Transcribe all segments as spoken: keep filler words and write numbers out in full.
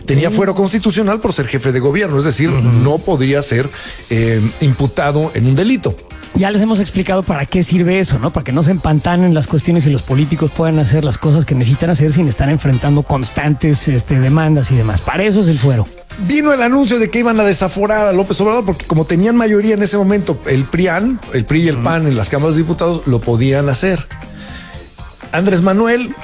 Tenía fuero constitucional por ser jefe de gobierno, es decir, uh-huh. no podría ser eh, imputado en un delito. Ya les hemos explicado para qué sirve eso, ¿no? Para que no se empantanen las cuestiones y los políticos puedan hacer las cosas que necesitan hacer sin estar enfrentando constantes este, demandas y demás. Para eso es el fuero. Vino el anuncio de que iban a desaforar a López Obrador porque como tenían mayoría en ese momento, el PRIAN, el P R I y el P A N en las cámaras de diputados lo podían hacer. Andrés Manuel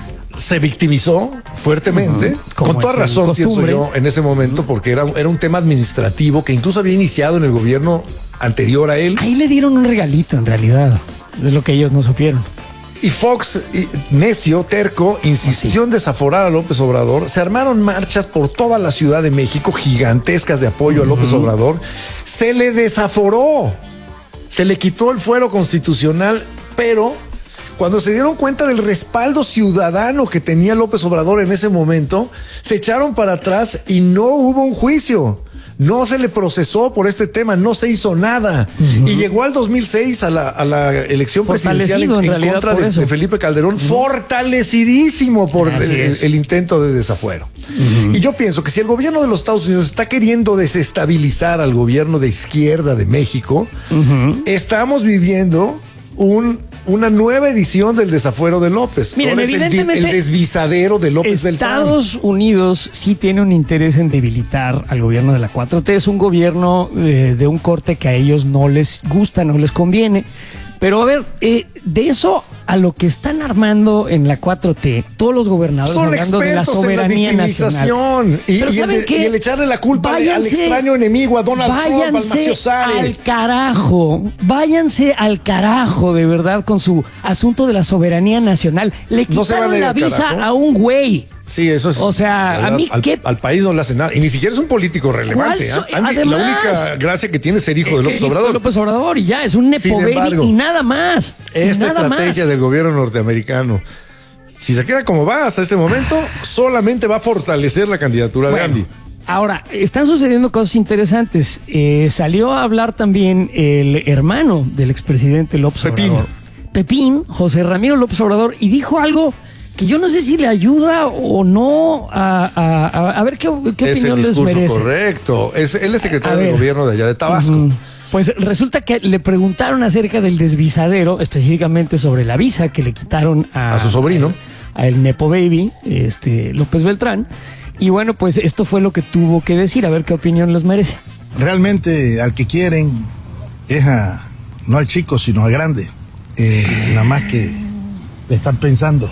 se victimizó fuertemente, uh-huh. con toda razón, pienso yo, en ese momento, porque era, era un tema administrativo que incluso había iniciado en el gobierno anterior a él. Ahí le dieron un regalito, en realidad. Es lo que ellos no supieron. Y Fox, y, necio, terco, insistió en desaforar a López Obrador. Se armaron marchas por toda la Ciudad de México, gigantescas de apoyo uh-huh. a López Obrador. Se le desaforó. Se le quitó el fuero constitucional, pero cuando se dieron cuenta del respaldo ciudadano que tenía López Obrador en ese momento, se echaron para atrás y no hubo un juicio. No se le procesó por este tema, no se hizo nada. Uh-huh. Y llegó al dos mil seis a la, a la elección presidencial en, en, en contra de, de Felipe Calderón, uh-huh. fortalecidísimo por el, el, el intento de desafuero. Uh-huh. Y yo pienso que si el gobierno de los Estados Unidos está queriendo desestabilizar al gobierno de izquierda de México, uh-huh. estamos viviendo un... una nueva edición del desafuero de López. Miren, Ahora es evidentemente, el, el desvisadero de López Beltrán. Estados Unidos sí tiene un interés en debilitar al gobierno de la cuatro T. Es un gobierno de, de un corte que a ellos no les gusta, no les conviene. Pero a ver, eh, de eso a lo que están armando en la cuatro T, todos los gobernadores son hablando de la soberanía en la nacional. Y, y, el, y el echarle la culpa váyanse, al extraño enemigo, a Donald Trump, al mafiosare. Al carajo, váyanse al carajo, de verdad, con su asunto de la soberanía nacional. Le quitaron no la visa carajo. a un güey. Sí, eso es. O sea, a mí al, qué. Al país no le hace nada. Y ni siquiera es un político relevante. So ¿eh? Andy, además, la única gracia que tiene es ser hijo de López Obrador. López Obrador y ya, es un nepo baby y nada más. Esta nada estrategia más. del gobierno norteamericano, si se queda como va hasta este momento, solamente va a fortalecer la candidatura bueno, de Andy. Ahora, están sucediendo cosas interesantes. Eh, salió a hablar también el hermano del expresidente López Pepín. Obrador. Pepín, José Ramiro López Obrador, y dijo algo que yo no sé si le ayuda o no a, a, a, a ver qué, qué es opinión el les merece. Correcto. Es, él es secretario de gobierno de allá de Tabasco. Uh-huh. Pues resulta que le preguntaron acerca del desvisadero, específicamente sobre la visa que le quitaron a, a su sobrino, a, a el Nepo Baby, este López Beltrán. Y bueno, pues esto fue lo que tuvo que decir, a ver qué opinión les merece. Realmente al que quieren es a, no al chico, sino al grande. Eh, nada más que están pensando.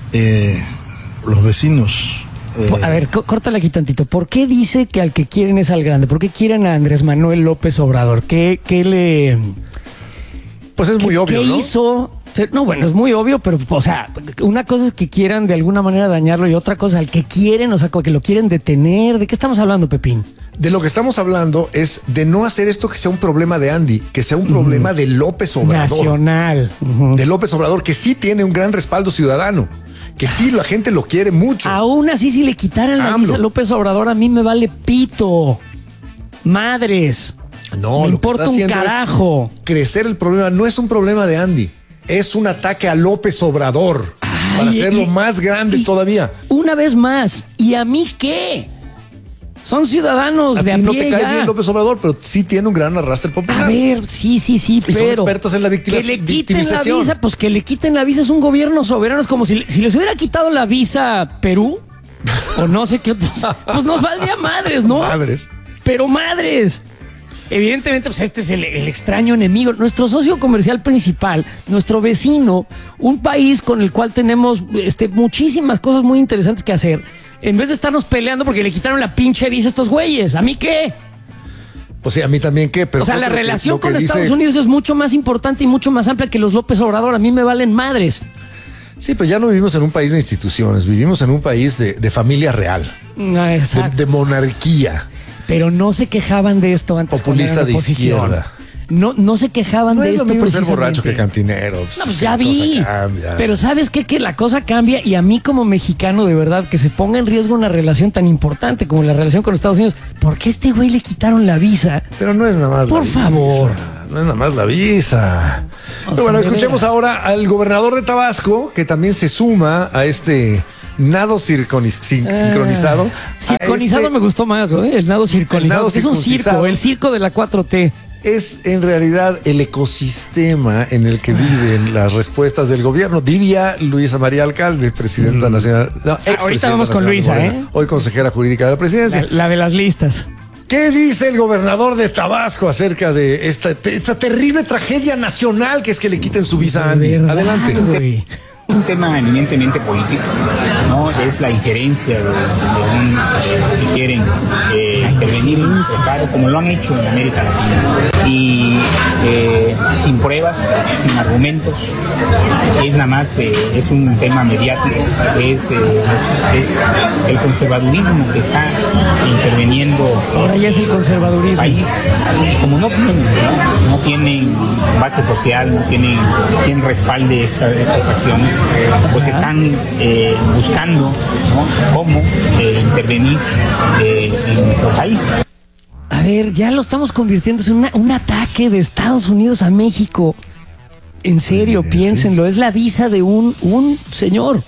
Eh, los vecinos. Eh, a ver, córtale aquí tantito. ¿Por qué dice que al que quieren es al grande? ¿Por qué quieren a Andrés Manuel López Obrador? ¿Qué, qué le. Pues es muy ¿qué, obvio, ¿qué ¿no? hizo? No, bueno, es muy obvio, pero, o sea, una cosa es que quieran de alguna manera dañarlo y otra cosa al que quieren, o sea, que lo quieren detener. ¿De qué estamos hablando, Pepín? De lo que estamos hablando es de no hacer esto que sea un problema de Andy, que sea un problema uh-huh. de López Obrador. Nacional. Uh-huh. De López Obrador, que sí tiene un gran respaldo ciudadano. Que sí, la gente lo quiere mucho. Aún así, si le quitaran la visa a López Obrador, a mí me vale pito. Madres. No, me lo importa que está un carajo. Es crecer el problema. No es un problema de Andy. Es un ataque a López Obrador. Ay, para hacerlo y, más grande todavía. Una vez más. ¿Y a mí qué? Son ciudadanos a de ti a no pie te cae ya. bien López Obrador, pero sí tiene un gran arrastre popular. A ver, sí, sí, sí, y pero... son expertos en la victima, que le quiten la visa, pues que le quiten la visa. Es un gobierno soberano. Es como si, si les hubiera quitado la visa a Perú, o no sé qué otros... Pues nos valdría madres, ¿no? Madres. Pero madres. Evidentemente, pues este es el, el extraño enemigo, nuestro socio comercial principal, nuestro vecino, un país con el cual tenemos este, muchísimas cosas muy interesantes que hacer. En vez de estarnos peleando porque le quitaron la pinche visa a estos güeyes, ¿a mí qué? Pues sí, a mí también qué, pero... O sea, la relación que, con dice... Estados Unidos es mucho más importante y mucho más amplia que los López Obrador. A mí me valen madres. Sí, pero ya no vivimos en un país de instituciones, vivimos en un país de, de familia real. Ah, exacto. De, de monarquía. Pero no se quejaban de esto antes. Populista de izquierda. No, no se quejaban no de es esto lo mismo precisamente. ser borracho que cantinero. Pues, no, pues ya vi. Cambia. Pero ¿sabes qué? Que la cosa cambia y a mí como mexicano, de verdad, que se ponga en riesgo una relación tan importante como la relación con Estados Unidos. ¿Por qué a este güey le quitaron la visa? Pero no es nada más Por la favor. Visa. No es nada más la visa. O Pero sea, bueno, escuchemos veras. ahora al gobernador de Tabasco, que también se suma a este nado circonis- sin- uh, sincronizado. Sincronizado este, me gustó más, ¿no? El nado circonizado. El nado es un circo, el circo de la cuatro T. Es en realidad el ecosistema en el que viven las respuestas del gobierno, diría Luisa María Alcalde, presidenta mm. nacional. No, ex Ahorita vamos con Luisa, Morena, ¿eh? Hoy consejera jurídica de la presidencia. La, la de las listas. ¿Qué dice el gobernador de Tabasco acerca de esta, esta terrible tragedia nacional que es que le quiten su visa a Andy? Adelante. Güey. Es un tema eminentemente político, ¿no? Es la injerencia de, de un, eh, que quieren eh, intervenir en el Estado, como lo han hecho en América Latina. Y eh, sin pruebas, sin argumentos, es nada más, eh, es un tema mediático, es, eh, es el conservadurismo que está interviniendo. Ahora ya es el conservadurismo. País, como no tienen, no, no tienen base social, no tienen quien respalde esta, estas acciones, pues están eh, buscando, ¿no?, cómo eh, intervenir eh, en nuestro país. A ver, ya lo estamos convirtiendo en una, un ataque de Estados Unidos a México. En serio, sí, piénsenlo, sí. Es la visa de un, un señor,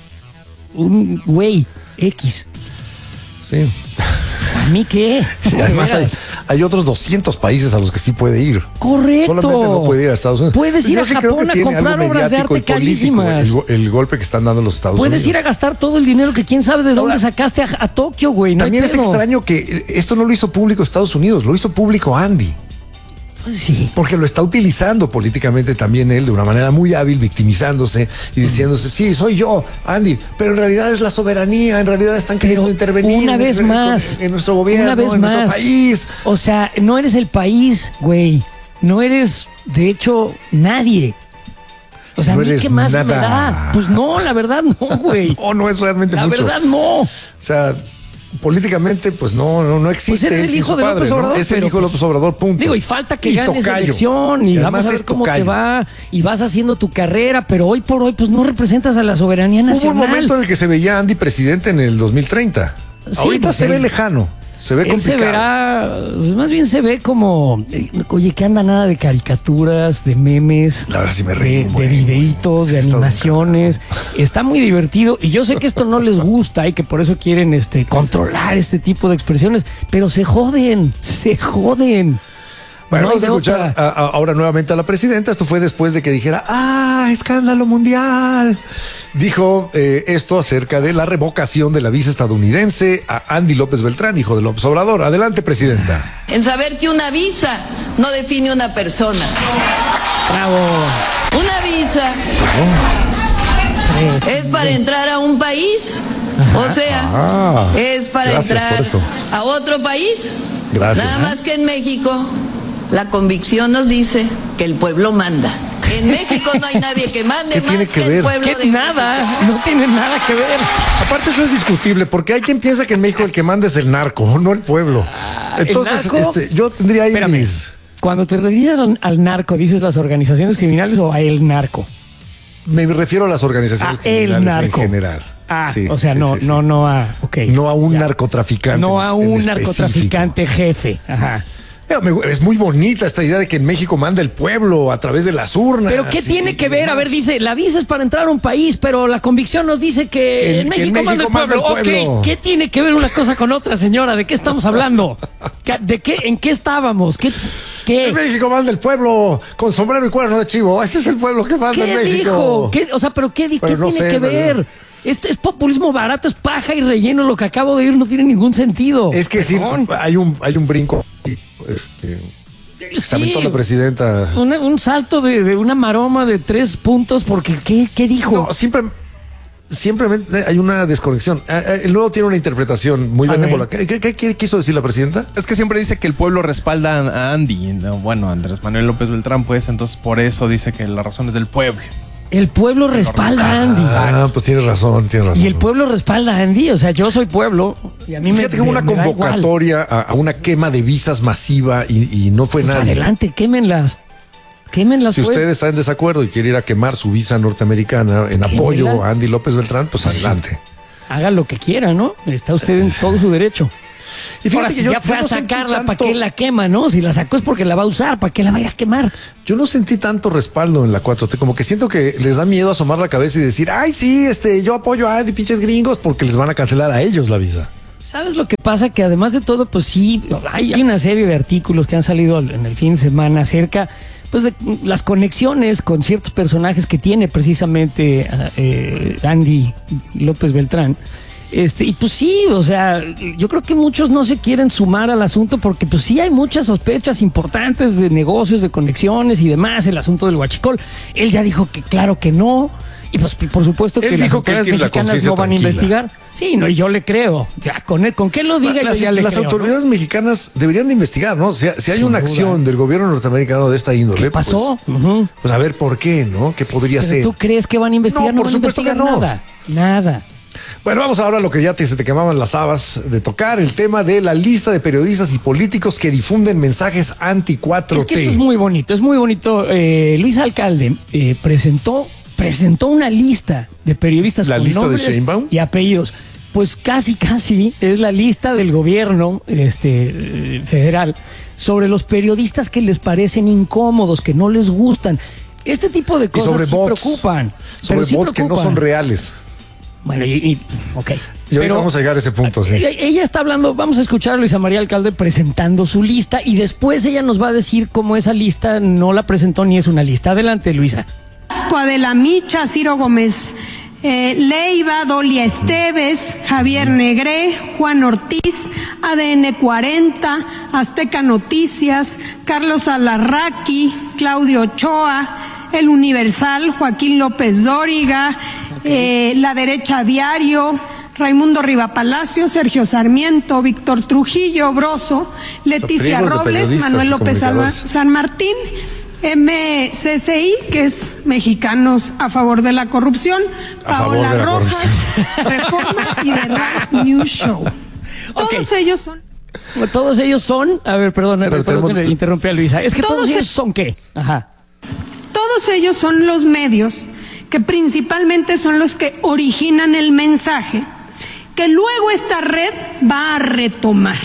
un güey X. Sí. ¿A mí qué? Además hay, hay otros doscientos países a los que sí puede ir. Correcto. Solamente no puede ir a Estados Unidos. Puedes ir a Japón a comprar obras de arte carísimas. El, el golpe que están dando los Estados Puedes Unidos. Puedes ir a gastar todo el dinero que quién sabe de dónde Ahora, sacaste a, a Tokio, güey. No también es extraño que esto no lo hizo público Estados Unidos, lo hizo público Andy. Sí. Porque lo está utilizando políticamente también él de una manera muy hábil, victimizándose y diciéndose, sí, soy yo, Andy, pero en realidad es la soberanía, en realidad están queriendo pero intervenir una vez en, más, en, en nuestro gobierno, una vez en más. nuestro país. O sea, no eres el país, güey. No eres, de hecho, nadie. O sea, no ¿a mí qué más nada. me da? Pues no, la verdad no, güey. No, no es realmente la mucho. La verdad no. O sea, políticamente, pues no, no, no existe. Pues eres el hijo de padre, López Obrador. ¿no? Es el hijo de López Obrador, punto. Digo, y falta que y ganes tocayo. elección y, y vamos a ver cómo tocayo. te va y vas haciendo tu carrera, pero hoy por hoy, pues no representas a la soberanía nacional. Hubo un momento en el que se veía a Andy presidente en el dos mil treinta. Sí, Ahorita pues se él, ve lejano. Se ve él complicado. Se verá, pues más bien se ve como, oye, que anda nada de caricaturas, de memes, la verdad sí me reí, de, de videitos, de animaciones. Está muy divertido y yo sé que esto no les gusta y que por eso quieren este, controlar este tipo de expresiones, pero se joden, se joden. Bueno, no vamos a escuchar a, a, ahora nuevamente a la presidenta. Esto fue después de que dijera, ¡ah, escándalo mundial! Dijo eh, esto acerca de la revocación de la visa estadounidense a Andy López Beltrán, hijo de López Obrador. Adelante, presidenta. En saber que una visa no define una persona. ¡Bravo! Una visa oh. es para entrar a un país. Ajá. O sea, ah, es para entrar a otro país. Gracias. Nada más que en México la convicción nos dice que el pueblo manda. En México no hay nadie que mande ¿Qué más tiene que, que el ver? pueblo ¿Qué de nada, México. No tiene nada que ver. Aparte eso es discutible, porque hay quien piensa que en México el que manda es el narco, no el pueblo. Entonces, ¿el narco? Este, yo tendría ahí Espérame, mis... Cuando te refieres al narco, ¿dices las organizaciones criminales o a el narco? Me refiero a las organizaciones a criminales el narco. en general. Ah, sí, o sea, sí, no, sí, sí. no, no a, okay, no a un ya. narcotraficante. No a un en narcotraficante jefe. Ajá. Es muy bonita esta idea de que en México manda el pueblo a través de las urnas. Pero ¿qué y, tiene que ver? A ver, dice, la visa es para entrar a un país, pero la convicción nos dice que en, en, México, que en México manda el pueblo. Manda el pueblo. Okay. ¿Qué tiene que ver una cosa con otra, señora? ¿De qué estamos hablando? ¿De qué? ¿En qué estábamos? ¿Qué? ¿Qué? En México manda el pueblo con sombrero y cuerno de chivo. Ese es el pueblo que manda en México. Dijo? ¿Qué dijo? O sea, pero ¿qué, qué pero no tiene sé, que ver? ¿Verdad? Este es populismo barato, es paja y relleno. Lo que acabo de ir no tiene ningún sentido. Es que sí, hay un, hay un brinco. Este, sí, se aventó la presidenta. Una, un salto de, de una maroma de tres puntos, porque ¿qué, qué dijo? No, siempre, simplemente hay una desconexión. El nuevo tiene una interpretación muy benévola. ¿Qué, qué, qué quiso decir la presidenta? Es que siempre dice que el pueblo respalda a Andy. Bueno, Andrés Manuel López Beltrán, pues, entonces por eso dice que la razón es del pueblo. El pueblo respalda a Andy. Ah, pues tienes razón, tienes razón. Y el pueblo respalda a Andy. O sea, yo soy pueblo y a mí Fíjate me que una me convocatoria a, a una quema de visas masiva y, y no fue pues nadie. Adelante, quémenlas. Quémenlas. Si pues. usted está en desacuerdo y quiere ir a quemar su visa norteamericana en apoyo Quémela. a Andy López Beltrán, pues adelante. Haga lo que quiera, ¿no? Está usted en todo su derecho. Y fíjate Ahora, que si yo- ya fue yo a no sentí sacarla, ¿para tanto- qué la quema, no? Si la sacó es porque la va a usar, ¿para qué la va a ir a quemar? Yo no sentí tanto respaldo en la cuatro T, como que siento que les da miedo asomar la cabeza y decir, ay, sí, este, yo apoyo a de pinches gringos porque les van a cancelar a ellos la visa. ¿Sabes lo que pasa? Que además de todo, pues sí, hay, hay una serie de artículos que han salido en el fin de semana acerca pues de las conexiones con ciertos personajes que tiene precisamente eh, Andy López Beltrán. Este, y pues sí, o sea, yo creo que muchos no se quieren sumar al asunto porque pues sí hay muchas sospechas importantes de negocios, de conexiones y demás, el asunto del huachicol. Él ya dijo que claro que no. Y pues por supuesto que Él las dijo que él autoridades tiene la mexicanas conciencia no van tranquila. a investigar. Sí, no, y yo le creo. Ya, con, él- con que él lo diga, las yo ya le las creo, ¿no? autoridades mexicanas deberían de investigar, ¿no? O sea, si hay Sin una duda. acción del gobierno norteamericano de esta índole, ¿Qué pasó? Pues, Ujú. pues a ver por qué, ¿no? ¿Qué podría Pero ser? ¿tú crees que van a investigar? No, No, por van a supuesto que investigar no. nada. Nada. Bueno, vamos ahora a lo que ya te, se te quemaban las habas de tocar, el tema de la lista de periodistas y políticos que difunden mensajes anti cuatro T. Es que esto es muy bonito, es muy bonito. Eh, Luis Alcalde eh, presentó, presentó una lista de periodistas ¿La con lista de nombres Sheinbaum? y apellidos. Pues casi, casi es la lista del gobierno este, eh, federal sobre los periodistas que les parecen incómodos, que no les gustan. Este tipo de Y cosas sobre sí bots, preocupan. sobre pero sí bots que no preocupan. son reales. Bueno, y, y ok. Y ahorita vamos a llegar a ese punto, sí. Ella, ella está hablando, vamos a escuchar a Luisa María Alcalde presentando su lista y después ella nos va a decir cómo esa lista no la presentó ni es una lista. Adelante, Luisa. Adela Micha, Ciro Gómez eh, Leiva, Dolia Esteves, Javier Negré, Juan Ortiz, A D N cuarenta, Azteca Noticias, Carlos Alarraqui, Claudio Ochoa, El Universal, Joaquín López Dóriga, eh, La Derecha Diario, Raimundo Rivapalacio, Sergio Sarmiento, Víctor Trujillo, Broso, Leticia friegos de Robles, periodistas Manuel y López San, comunicadores. San Martín, M C C I, que es Mexicanos a favor de la corrupción, A favor Paola de la Rojas, Reforma y The Right News Show. Todos Ok. ellos son Bueno, todos ellos son, a ver, perdón, Pero perdón que tenemos- le interrumpí a Luisa. Es que todos, Todos ellos es- son qué? Ajá. Todos ellos son los medios que principalmente son los que originan el mensaje que luego esta red va a retomar.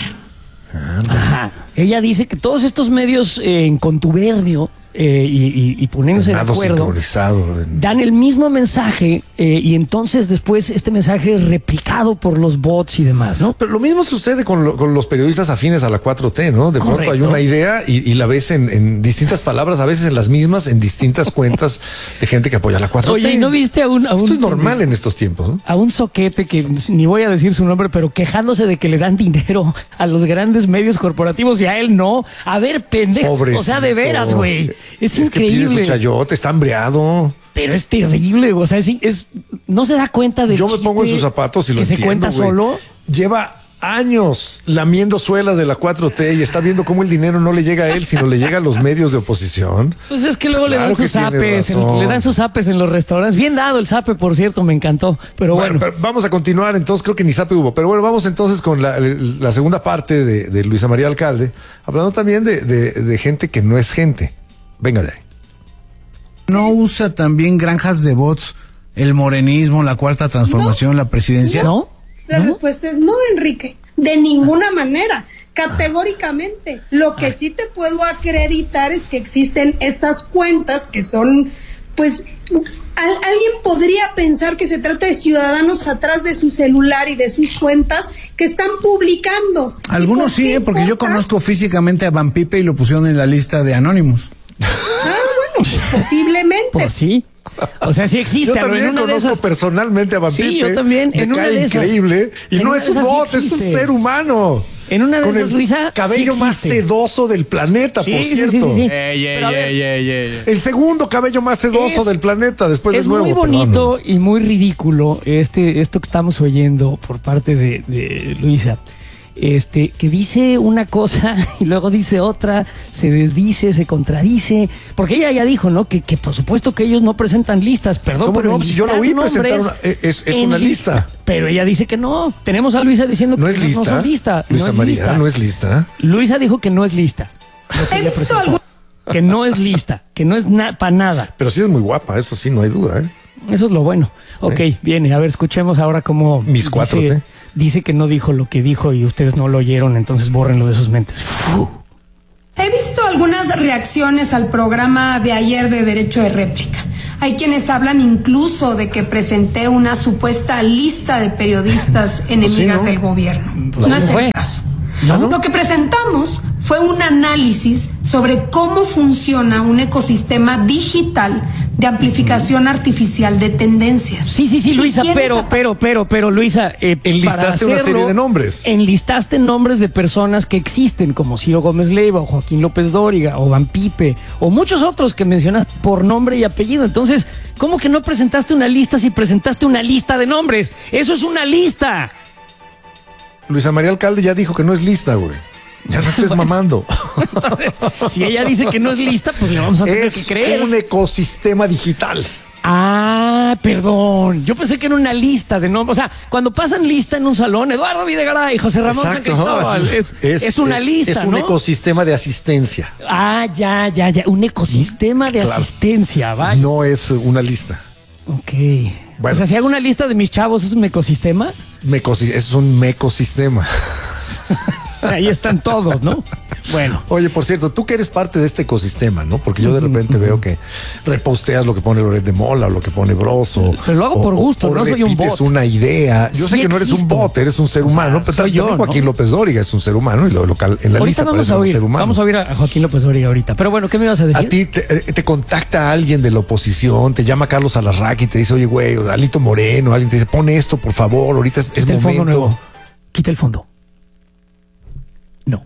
Ajá. Ella dice que todos estos medios eh, en contubernio eh, y, y- y poniéndose de Nado acuerdo sincronizado. en- dan el mismo mensaje eh, y entonces después este mensaje es replicado por los bots y demás, ¿no? Pero lo mismo sucede con, lo- con los periodistas afines a la cuatro T, ¿no? De pronto hay Correcto. una idea y, y la ves en, en distintas palabras, a veces en las mismas, en distintas cuentas de gente que apoya la cuatro T. Oye, ¿y no viste a un... a Esto un- es normal en estos tiempos, ¿no? a un soquete que ni voy a decir su nombre, pero quejándose de que le dan dinero a los grandes medios corporativos y a él no? A ver, pendejo. Pobrecito. O sea, de veras, güey. Es, que pide increíble. su chayote, está hambreado. Pero es terrible. O sea, es, es- no se da cuenta de Yo me pongo en sus zapatos y lo que se entiendo, cuenta güey. solo. Lleva años lamiendo suelas de la cuatro T y está viendo cómo el dinero no le llega a él, sino le llega a los medios de oposición. Pues es que luego Claro le dan que sus tiene zapes, en- razón. le dan sus zapes en los restaurantes. Bien dado el zape, por cierto, me encantó. Pero bueno, Bueno, pero vamos a continuar, entonces creo que ni sape hubo. Pero bueno, vamos entonces con la, la segunda parte de, de Luisa María Alcalde, hablando también de, de- de gente que no es gente. Venga de ahí. ¿No usa también granjas de bots el morenismo, la cuarta transformación, la presidencia? ¿no? La ¿No? respuesta es no, Enrique, de ninguna manera, categóricamente. Lo que sí te puedo acreditar es que existen estas cuentas que son, pues, al- alguien podría pensar que se trata de ciudadanos atrás de su celular y de sus cuentas que están publicando. ¿Y Algunos por sí, qué ¿eh? Porque yo importa? conozco físicamente a Van Pipe y lo pusieron en la lista de Anónimos. Ah, bueno, pues, posiblemente. Pues sí. O sea, sí existe. Yo a ver, también en una de conozco esas- personalmente a Van Sí, Pipe. yo también, Me en una cae de esas. increíble. Y En no una es de un esas sí bot, es un existe. ser humano. En una de Con esas, el Luisa, sí cabello más existe. sedoso del planeta, Sí, por sí, sí, cierto. sí, sí. Ey, ey, Pero a ver, ey, ey, ey, ey. El segundo cabello más sedoso Es- del planeta después es del nuevo. muy perdón. bonito y muy ridículo este esto que estamos oyendo por parte de, de Luisa. Este, que dice una cosa y luego dice otra, se desdice, se contradice, porque ella ya dijo, ¿no? Que, que por supuesto que ellos no presentan listas, perdón, ¿Cómo pero no? Si yo la enlistar oí presentar nombres una- es- es en una lista. Pero ella dice que no. Tenemos a Luisa diciendo No que es no lista. son lista. Luisa no es María, lista. no es lista. Luisa dijo que no es lista. Lo que He ella visto presentó. algún- Que no es lista, que no es para nada. Pero sí es muy guapa, eso sí, no hay duda, ¿eh? Eso es lo bueno. Ok, ¿Eh? Viene, a ver, escuchemos ahora cómo mis cuatro dice, dice que no dijo lo que dijo y ustedes no lo oyeron, entonces bórrenlo de sus mentes. Uf. He visto algunas reacciones al programa de ayer de Derecho de Réplica. Hay quienes hablan incluso de que presenté una supuesta lista de periodistas enemigas sí, ¿no? del gobierno. Pues no es fue. el caso. ¿No? Lo que presentamos fue un análisis sobre cómo funciona un ecosistema digital de amplificación artificial de tendencias. Sí, sí, sí, Luisa, pero, pero, pero, pero, Luisa, eh, enlistaste para hacerlo, una serie de nombres. Enlistaste nombres de personas que existen, como Ciro Gómez Leiva, o Joaquín López Dóriga, o Van Pipe, o muchos otros que mencionaste por nombre y apellido. Entonces, ¿cómo que no presentaste una lista si presentaste una lista de nombres? ¡Eso es una lista! Luisa María Alcalde ya dijo que no es lista, güey. Ya no estés mamando. Si ella dice que no es lista, pues le vamos a tener es que creer. Es un ecosistema digital. Ah, perdón. Yo pensé que era una lista de nombres. O sea, cuando pasan lista en un salón, Eduardo Videgaray, José Ramón San Cristóbal, no, es, es, es una es, lista, Es un ¿no? ecosistema de asistencia. Ah, ya, ya, ya. Un ecosistema de claro. asistencia, vaya. No es una lista. Ok. Bueno. O sea, si hago una lista de mis chavos, ¿es un ecosistema? Mecosi- es un mecosistema. Ahí están todos, ¿no? Bueno. Oye, por cierto, tú que eres parte de este ecosistema, ¿no? Porque yo de repente uh-huh. veo que reposteas lo que pone Loret de Mola o lo que pone Bros. O, pero lo hago por gusto, o, o no soy un bot. una idea. Yo sí sé que no eres existo. un bot, eres un ser humano. O sea, pero también yo, Joaquín ¿no? López Dóriga es un ser humano y lo local en la ahorita lista vamos parece a oír, un ser humano. Vamos a oír a Joaquín López Dóriga ahorita. Pero bueno, ¿qué me ibas a decir? A ti te, te contacta alguien de la oposición, te llama Carlos Alarraqui y te dice, oye, güey, Alito Moreno, alguien te dice, pon esto, por favor, ahorita es, es el momento. Fondo nuevo. Quita el fondo. No.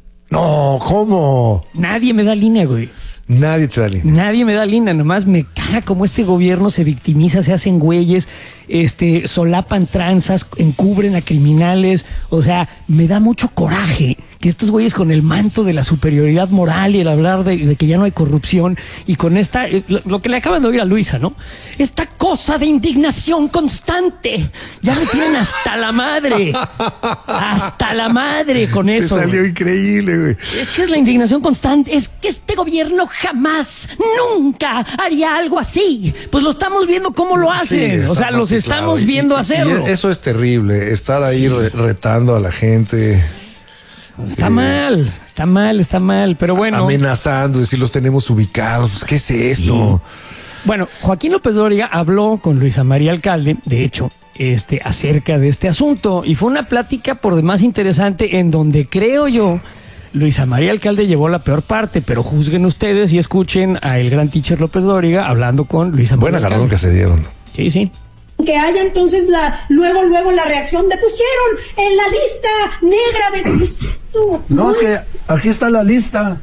No, ¿cómo? Nadie me da línea, güey. Nadie te da línea. Nadie me da línea, nomás me caga como este gobierno se victimiza, se hacen güeyes, este, solapan tranzas, encubren a criminales. O sea, me da mucho coraje que estos güeyes con el manto de la superioridad moral y el hablar de, de que ya no hay corrupción y con esta, lo, lo que le acaban de oír a Luisa, ¿no? Esta cosa de indignación constante. Ya me tienen hasta la madre. Hasta la madre con eso. Te salió güey. increíble, güey. Es que es la indignación constante. Es que este gobierno jamás, nunca haría algo así. Pues lo estamos viendo cómo lo hacen. Sí, o sea, los estamos claro. viendo y, hacerlo. Y eso es terrible, estar ahí sí. retando a la gente. Está eh, mal, está mal, está mal, pero bueno. Amenazando, decir los tenemos ubicados. Pues, ¿qué es esto? Sí. Bueno, Joaquín López Dóriga habló con Luisa María Alcalde, de hecho, este, acerca de este asunto. Y fue una plática por demás interesante en donde creo yo Luisa María Alcalde llevó la peor parte, pero juzguen ustedes y escuchen a el gran teacher López Dóriga hablando con Luisa María Buen agarrón que se dieron. Sí, sí. Que haya entonces la luego luego la reacción de pusieron en la lista negra de no, no es que aquí está la lista.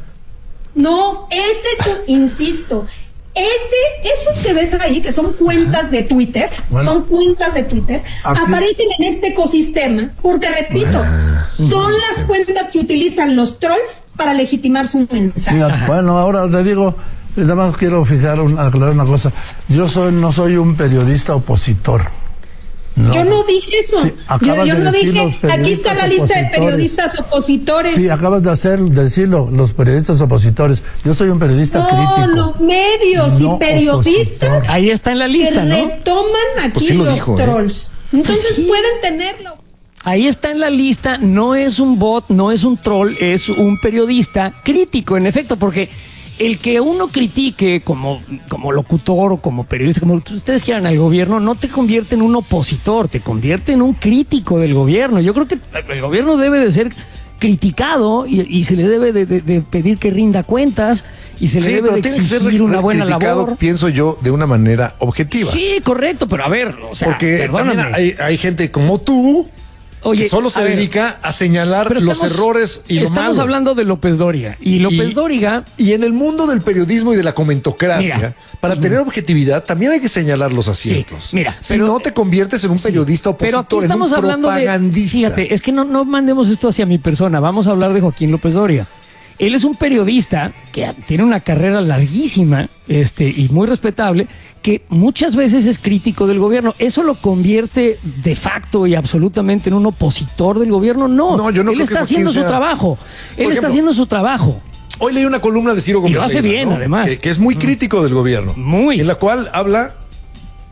No, ese es un, insisto, ese esos que ves ahí que son cuentas de Twitter, bueno, son cuentas de Twitter, aquí aparecen en este ecosistema porque repito, ah, son las cuentas que utilizan los trolls para legitimar su mensaje. Mira, bueno, ahora te digo, nada más quiero fijar, un, aclarar una cosa. Yo soy no soy un periodista opositor. No. Yo no dije eso. Sí, yo yo de no dije, aquí está la lista de periodistas opositores. Sí, acabas de hacer, de decirlo, los periodistas opositores. Yo soy un periodista no, crítico. No, los medios no y periodistas. Opositor. Ahí está en la lista, que ¿no? Retoman aquí pues sí los dijo, trolls. ¿eh? Entonces pues sí. pueden tenerlo. Ahí está en la lista, no es un bot, no es un troll, es un periodista crítico, en efecto, porque el que uno critique como, como locutor o como periodista, como ustedes quieran al gobierno, no te convierte en un opositor, te convierte en un crítico del gobierno. Yo creo que el gobierno debe de ser criticado y, y se le debe de, de, de pedir que rinda cuentas y se le sí, debe de exigir una buena labor. Pienso yo, de una manera objetiva. Sí, correcto, pero a ver, o sea, porque también hay, hay gente como tú. Oye, que solo se dedica ver, a señalar los estamos, errores y lo malo. Estamos hablando de López Dóriga. Y López y, Dóriga... Y en el mundo del periodismo y de la comentocracia, mira, para uh-huh. tener objetividad, también hay que señalar los aciertos. Sí, mira, si pero, no te conviertes en un periodista sí, opositor, pero aquí estamos en un hablando propagandista. De, fíjate, es que no, no mandemos esto hacia mi persona. Vamos a hablar de Joaquín López Dóriga. Él es un periodista que tiene una carrera larguísima este, y muy respetable, que muchas veces es crítico del gobierno. ¿Eso lo convierte de facto y absolutamente en un opositor del gobierno? No, no yo no Él creo está que haciendo su sea... trabajo. Él ejemplo, está haciendo su trabajo. Hoy leí una columna de Ciro Gómez y lo hace Leiva, bien, ¿no? además. Que, que es muy crítico del gobierno. Muy. En la cual habla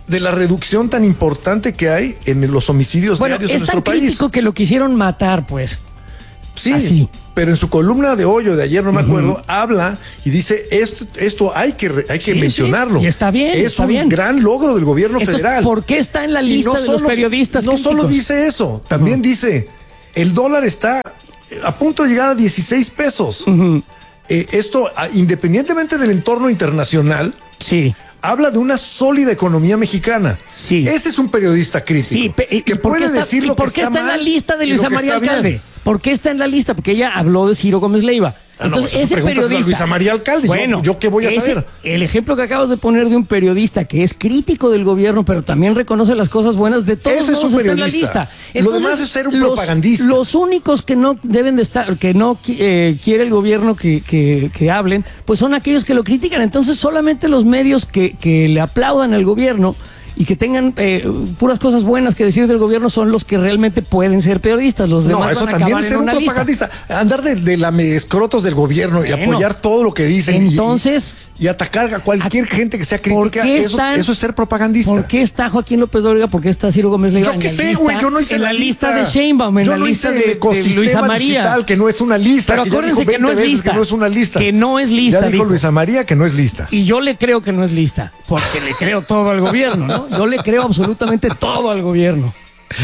de la reducción tan importante que hay en los homicidios Bueno, diarios en es tan nuestro país. crítico que lo quisieron matar, pues. Sí, Así. pero en su columna de hoyo de ayer, no me acuerdo, habla y dice esto, esto hay que, hay que Sí, mencionarlo. sí, y está bien, Es está un bien. gran logro del gobierno Entonces, federal. ¿por qué está en la Y lista no de los solo- periodistas No críticos? solo dice eso, también Ujú. dice, el dólar está a punto de llegar a dieciséis pesos. Ujú. Eh, esto, ah, independientemente del entorno internacional, Sí. habla de una sólida economía mexicana. Sí. Ese es un periodista crítico. Sí, pe- ¿y que por qué puede está, decir y lo por que qué está, está en la mal lista de y Luisa lo que María está bien. Alcalde? ¿Por qué está en la lista? Porque ella habló de Ciro Gómez Leiva. Ah, no, Entonces, pues eso ese pregúntaselo a periodista. Luisa María Alcalde. Yo- Bueno, ¿yo qué voy a ese- saber? El ejemplo que acabas de poner de un periodista que es crítico del gobierno, pero también reconoce las cosas buenas de todos Ese es modos un está en la periodista. lista. Lo demás es ser un los, propagandista. Los únicos que no deben de estar, que no qui- eh, quiere el gobierno que, que, que hablen, pues son aquellos que lo critican. Entonces, solamente los medios que, que le aplaudan al gobierno y que tengan eh, puras cosas buenas que decir del gobierno son los que realmente pueden ser periodistas. Los demás No, eso van a también acabar es en ser un una lista. propagandista. Andar de, de la escrotos del gobierno y Bueno, apoyar todo lo que dicen. y- entonces, y, y atacar a cualquier gente que sea ¿Por crítica. qué Eso, están- eso es ser propagandista. ¿Por qué está Joaquín López Dóriga? ¿Por qué está Ciro Gómez Leiva? Yo en qué la sé, lista? güey, yo no hice en la la lista lista de Sheinbaum, en Yo la no lista hice de, el de ecosistema Luisa María. digital, que no es una lista. Pero que ya acuérdense dijo que no es veinte veces lista. que no es una lista. Que no es lista, Ya dijo dijo. Luisa María que no es lista. Y yo le creo que no es lista, porque le creo todo al gobierno, ¿no? Yo le creo absolutamente todo al gobierno.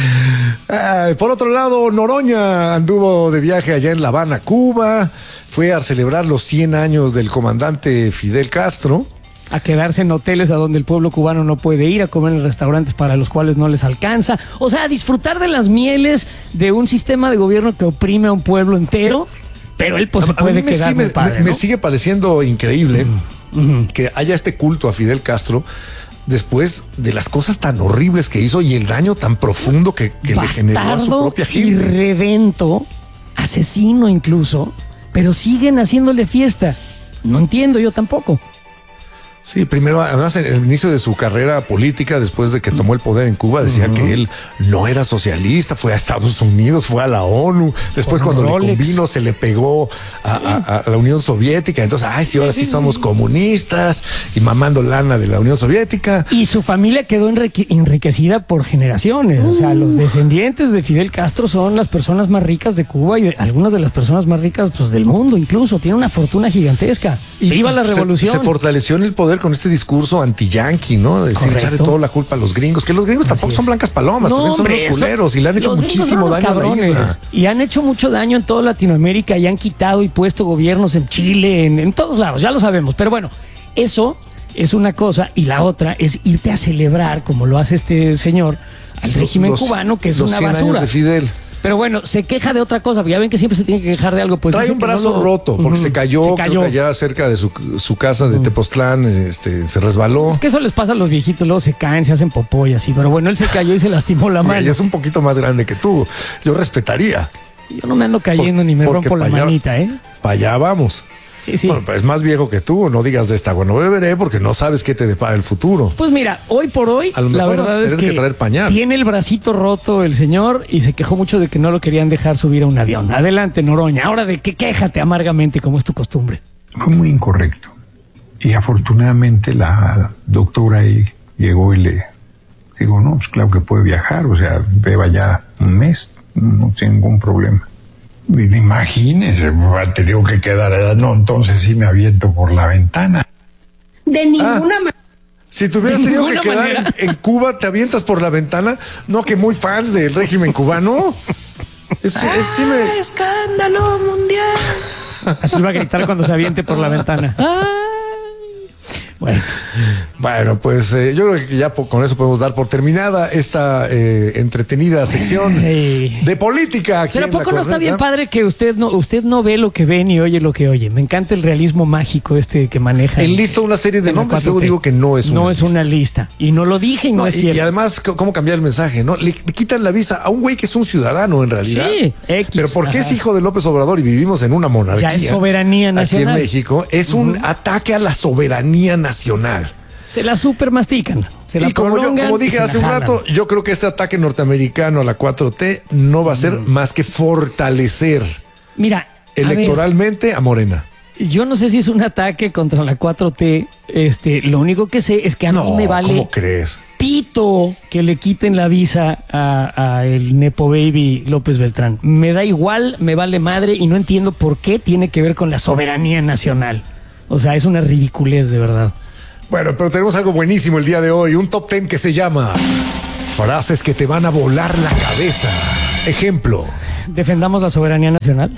Ah, por otro lado, Noroña anduvo de viaje allá en La Habana, Cuba. Fue a celebrar los cien años del comandante Fidel Castro. A quedarse en hoteles a donde el pueblo cubano no puede ir, a comer en restaurantes para los cuales no les alcanza. O sea, a disfrutar de las mieles de un sistema de gobierno que oprime a un pueblo entero, pero él pues A- se a puede mí me quedar sigue- muy padre, me, me ¿no? sigue pareciendo increíble Ujú. que haya este culto a Fidel Castro después de las cosas tan horribles que hizo y el daño tan profundo que, que le generó a su Bastardo, propia gente. irredento, asesino incluso, pero siguen haciéndole fiesta. No entiendo yo tampoco. Sí, primero, además, en el inicio de su carrera política, después de que tomó el poder en Cuba, decía que él no era socialista, fue a Estados Unidos, fue a la ONU. Después, Con cuando Rolex. le convino, se le pegó a, a- a la Unión Soviética. Entonces, ay, sí, ahora sí somos comunistas y mamando lana de la Unión Soviética. Y su familia quedó enrique- enriquecida por generaciones. O sea, los descendientes de Fidel Castro son las personas más ricas de Cuba y de- algunas de las personas más ricas pues, del mundo incluso. Tiene una fortuna gigantesca. Y ¡Viva la se- revolución! Se, fortaleció en el poder con este discurso anti-yanqui, ¿no? De decir, Correcto. echarle toda la culpa a los gringos, que los gringos tampoco Así son es. blancas palomas, también son hombre, unos eso- culeros y le han hecho los gringos muchísimo son unos daño a la cabrones. isla. Y han hecho mucho daño en toda Latinoamérica y han quitado y puesto gobiernos en Chile, en, en todos lados, ya lo sabemos. Pero bueno, eso es una cosa y la otra es irte a celebrar, como lo hace este señor, al régimen Los- cubano, que es los una cien años basura. de Fidel. Pero bueno, se queja de otra cosa, ya ven que siempre se tiene que quejar de algo. Pues Trae dice un que no brazo lo- roto porque Ujú, se cayó, se creo cayó. que allá cerca de su, su casa de Tepoztlán, este, se resbaló. Es que eso les pasa a los viejitos, luego se caen, se hacen popó y así. Pero bueno, él se cayó y se lastimó la Güey, mano. ella es un poquito más grande que tú. Yo respetaría. Yo no me ando cayendo Por- ni me porque rompo la pa' allá- manita, ¿eh? Para allá vamos. Sí, sí. Bueno, pues es más viejo que tú, no digas de esta agua no beberé porque no sabes qué te depara el futuro. Pues mira, hoy por hoy, A lo la mejor vas a verdad es tener que, que traer pañal. tiene el bracito roto el señor y se quejó mucho de que no lo querían dejar subir a un avión. Adelante, Noroña. Ahora de que quéjate amargamente, como es tu costumbre. Fue muy incorrecto. Y afortunadamente la doctora ahí llegó y le digo, no, pues claro que puede viajar, o sea, beba ya un mes, no tiene ningún problema. Y imagínese, me ha tenido que quedar allá, no, entonces sí me aviento por la ventana. De ninguna manera. Si te hubieras De tenido que ninguna quedar en, manera. en Cuba, te avientas por la ventana. No, que muy fans del régimen cubano. Es- es- sí me- Escándalo mundial. Así va a gritar cuando se aviente por la ventana. Ay. Bueno, Bueno, pues eh, yo creo que ya po- con eso podemos dar por terminada esta eh, entretenida sección Ey. de política. aquí pero ¿a en La poco no está Corneta. bien padre que usted no, usted no ve lo que ve ni oye lo que oye? Me encanta el realismo mágico este que maneja. En lista una serie de en la nombres, cuatro luego T. digo que no es una No es lista. una lista. Y no lo dije y no, No, es y, cierto. y además, c- ¿cómo cambiar el mensaje? ¿No? Le, le quitan la visa a un güey que es un ciudadano en realidad. Sí, X, Pero porque es ajá. hijo de López Obrador y vivimos en una monarquía. Ya es soberanía nacional. Aquí en México es un ataque a la soberanía nacional. Se la super mastican. Se la Y como, yo, prolongan como y dije se la hace un jalan. rato, yo creo que este ataque norteamericano a la cuatro T no va a ser más que fortalecer Mira, a ver, electoralmente a Morena. Yo no sé si es un ataque contra la cuatro T. Este, lo único que sé es que a no, mí me vale. ¿Cómo crees? Pito que le quiten la visa a, a el Nepo Baby López Beltrán. Me da igual, me vale madre y no entiendo por qué tiene que ver con la soberanía nacional. O sea, es una ridiculez de verdad. Bueno, pero tenemos algo buenísimo el día de hoy. Un top ten que se llama frases que te van a volar la cabeza. Ejemplo. ¿Defendamos la soberanía nacional?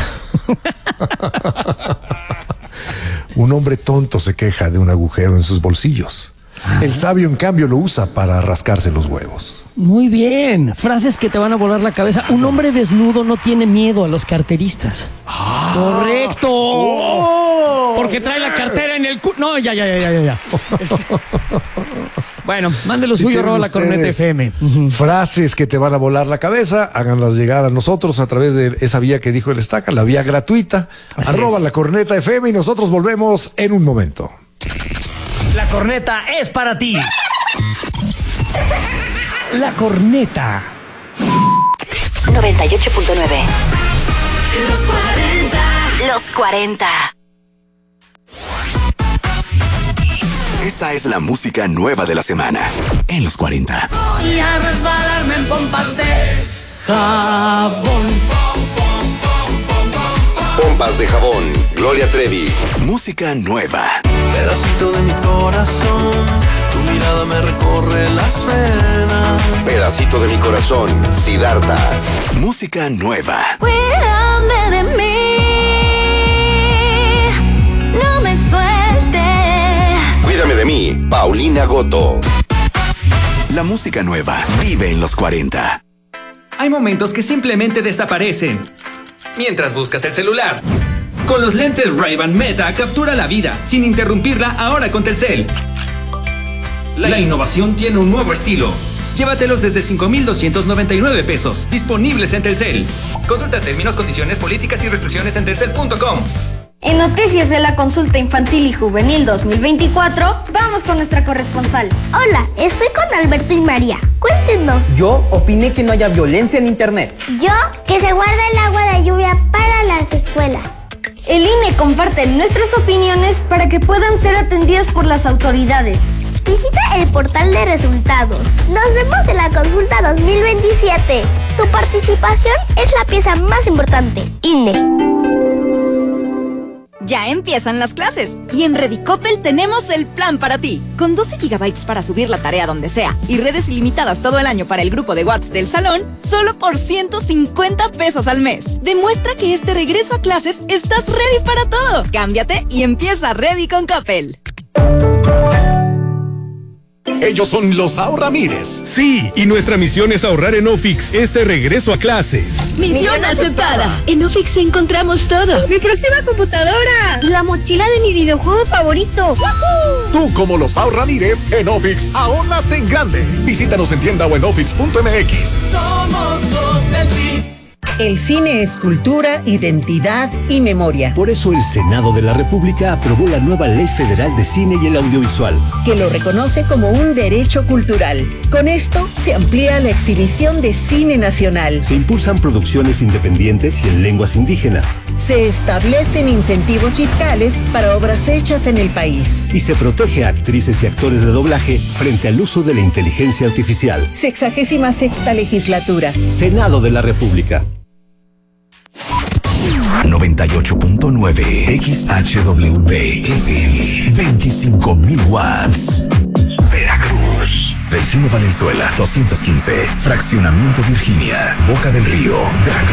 Un hombre tonto se queja de un agujero en sus bolsillos. Ajá. El sabio, en cambio, lo usa para rascarse los huevos. Muy bien. Frases que te van a volar la cabeza. Un hombre desnudo no tiene miedo a los carteristas. Ah. Correcto. Oh. Porque trae la cartera en el cu... No, ya, ya, ya, ya, ya. Este... Bueno, mande lo suyo, arroba la corneta F M. Frases que te van a volar la cabeza, háganlas llegar a nosotros a través de esa vía que dijo el Estaca, la vía gratuita, Así arroba es. La corneta F M, y nosotros volvemos en un momento. La corneta es para ti. La corneta. noventa y ocho punto nueve. Los cuarenta. Los cuarenta. Esta es la música nueva de la semana en los cuarenta. Voy a resbalarme en pompas de jabón. Pompas de jabón, Gloria Trevi. Música nueva. Pedacito de mi corazón, tu mirada me recorre las venas. Pedacito de mi corazón, Siddhartha. Música nueva. Cuídame de mí, no me sueltes. Cuídame de mí, Paulina Goto. La música nueva vive en los cuarenta. Hay momentos que simplemente desaparecen mientras buscas el celular. Con los lentes Ray-Ban Meta captura la vida sin interrumpirla ahora con Telcel. La innovación tiene un nuevo estilo. Llévatelos desde cinco mil doscientos noventa y nueve pesos, disponibles en Telcel. Consulta términos, condiciones, políticas y restricciones en telcel punto com. En Noticias de la Consulta Infantil y Juvenil dos mil veinticuatro, vamos con nuestra corresponsal. Hola, estoy con Alberto y María. Cuéntenos. Yo opiné que no haya violencia en internet. Yo, que se guarde el agua de lluvia para las escuelas. El I N E comparte nuestras opiniones para que puedan ser atendidas por las autoridades. Visita el portal de resultados. Nos vemos en la consulta dos mil veintisiete. Tu participación es la pieza más importante. I N E. Ya empiezan las clases y en Redicopel tenemos el plan para ti. Con doce gigabytes para subir la tarea donde sea y redes ilimitadas todo el año para el grupo de WhatsApp del salón, solo por ciento cincuenta pesos al mes. Demuestra que este regreso a clases estás ready para todo. Cámbiate y empieza Ready con Coppel. Ellos son los Ahorramires. Sí, y nuestra misión es ahorrar en Ofix este regreso a clases. Misión aceptada. En Ofix encontramos todo. Mi próxima computadora. La mochila de mi videojuego favorito. ¡Woohoo! Tú, como los Ahorramires, en Ofix ahorras en grande. Visítanos en tienda o en ofix punto m x. Somos los del chip. El cine es cultura, identidad y memoria. Por eso el Senado de la República aprobó la nueva Ley Federal de Cine y el Audiovisual, que lo reconoce como un derecho cultural. Con esto se amplía la exhibición de cine nacional. Se impulsan producciones independientes y en lenguas indígenas. Se establecen incentivos fiscales para obras hechas en el país. Y se protege a actrices y actores de doblaje frente al uso de la inteligencia artificial. Sexagésima sexta legislatura. Senado de la República. noventa y ocho punto nueve X H W F M, veinticinco mil watts. Veracruz. Delfino Valenzuela, doscientos quince. Fraccionamiento Virginia, Boca del Río, Veracruz.